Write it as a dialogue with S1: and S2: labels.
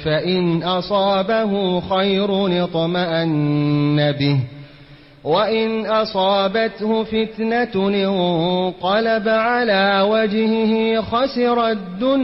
S1: فإن أصابه خير اطمأن به وإن أصابته فتنة انقلب على وجهه خسر الدنيا